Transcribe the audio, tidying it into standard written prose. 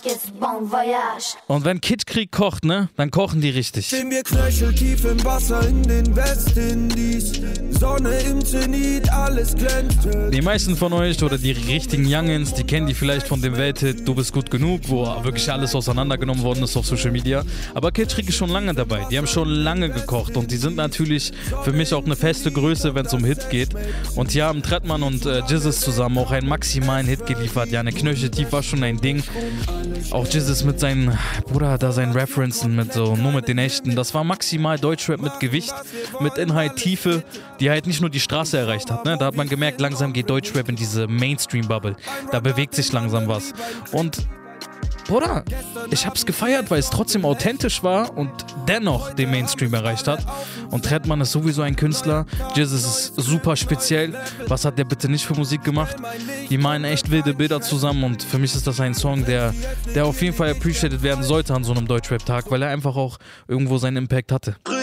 Und wenn Kid-Krieg kocht, ne, dann kochen die richtig. Stehen wir knöcheltief im Wasser in den Westindies. Sonne im Zenit, alles glänzt. Die meisten von euch oder die richtigen Youngins, die kennen die vielleicht von dem Welthit Du bist gut genug, wo wirklich alles auseinandergenommen worden ist auf Social Media. Aber Kid-Krieg ist schon lange dabei. Die haben schon lange gekocht und die sind natürlich für mich auch eine feste Größe, wenn es um Hit geht. Und hier haben Trettmann und Jizzes zusammen auch einen maximalen Hit geliefert. Ja, eine Knöcheltief war schon ein Ding. Auch Jizzes mit seinen, Bruder, da seinen Referenzen mit so, nur mit den echten. Das war maximal Deutschrap mit Gewicht, mit Inhalt, Tiefe, die halt nicht nur die Straße erreicht hat. Ne? Da hat man gemerkt, langsam geht Deutschrap in diese Mainstream-Bubble. Da bewegt sich langsam was. Und Bruder, ich hab's gefeiert, weil es trotzdem authentisch war und dennoch den Mainstream erreicht hat. Und Trettmann ist sowieso ein Künstler. Jizzes ist super speziell. Was hat der bitte nicht für Musik gemacht? Die malen echt wilde Bilder zusammen und für mich ist das ein Song, der auf jeden Fall appreciated werden sollte an so einem Deutschrap-Tag, weil er einfach auch irgendwo seinen Impact hatte.